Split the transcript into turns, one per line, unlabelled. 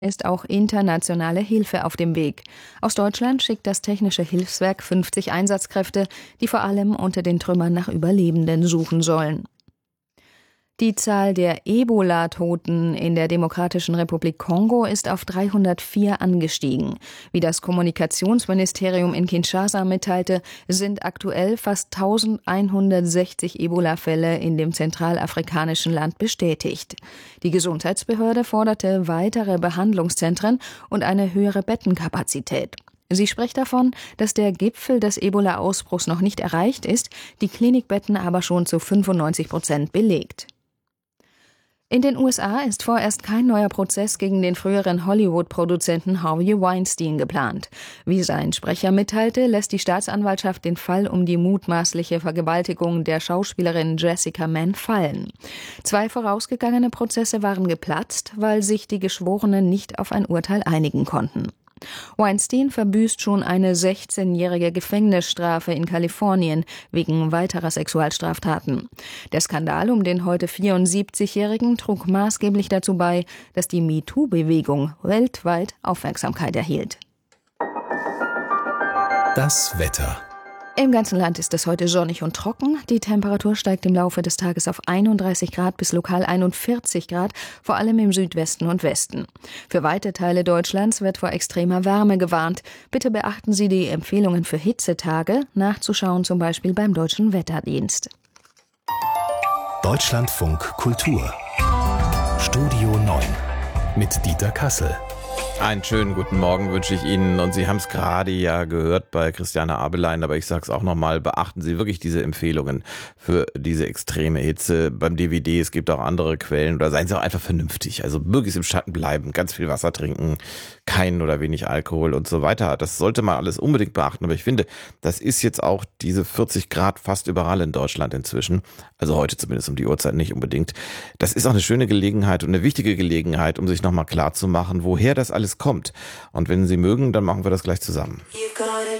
Ist auch internationale Hilfe auf dem Weg. Aus Deutschland schickt das Technische Hilfswerk 50 Einsatzkräfte, die vor allem unter den Trümmern nach Überlebenden suchen sollen. Die Zahl der Ebola-Toten in der Demokratischen Republik Kongo ist auf 304 angestiegen. Wie das Kommunikationsministerium in Kinshasa mitteilte, sind aktuell fast 1160 Ebola-Fälle in dem zentralafrikanischen Land bestätigt. Die Gesundheitsbehörde forderte weitere Behandlungszentren und eine höhere Bettenkapazität. Sie spricht davon, dass der Gipfel des Ebola-Ausbruchs noch nicht erreicht ist, die Klinikbetten aber schon zu 95% belegt. In den USA ist vorerst kein neuer Prozess gegen den früheren Hollywood-Produzenten Harvey Weinstein geplant. Wie sein Sprecher mitteilte, lässt die Staatsanwaltschaft den Fall um die mutmaßliche Vergewaltigung der Schauspielerin Jessica Mann fallen. 2 vorausgegangene Prozesse waren geplatzt, weil sich die Geschworenen nicht auf ein Urteil einigen konnten. Weinstein verbüßt schon eine 16-jährige Gefängnisstrafe in Kalifornien wegen weiterer Sexualstraftaten. Der Skandal um den heute 74-Jährigen trug maßgeblich dazu bei, dass die MeToo-Bewegung weltweit Aufmerksamkeit erhielt.
Das Wetter.
Im ganzen Land ist es heute sonnig und trocken. Die Temperatur steigt im Laufe des Tages auf 31 Grad bis lokal 41 Grad, vor allem im Südwesten und Westen. Für weite Teile Deutschlands wird vor extremer Wärme gewarnt. Bitte beachten Sie die Empfehlungen für Hitzetage, nachzuschauen zum Beispiel beim Deutschen Wetterdienst.
Deutschlandfunk Kultur. Studio 9 mit Dieter Kassel.
Einen schönen guten Morgen wünsche ich Ihnen, und Sie haben es gerade ja gehört bei Christiane Abelein, aber ich sage es auch nochmal, beachten Sie wirklich diese Empfehlungen für diese extreme Hitze beim DVD. Es gibt auch andere Quellen, oder seien Sie auch einfach vernünftig, also möglichst im Schatten bleiben, ganz viel Wasser trinken, keinen oder wenig Alkohol und so weiter. Das sollte man alles unbedingt beachten, aber ich finde, das ist jetzt auch diese 40 Grad fast überall in Deutschland inzwischen, also heute zumindest um die Uhrzeit nicht unbedingt. Das ist auch eine schöne Gelegenheit und eine wichtige Gelegenheit, um sich nochmal klar zu machen, woher das alles kommt. Und wenn Sie mögen, dann machen wir das gleich zusammen.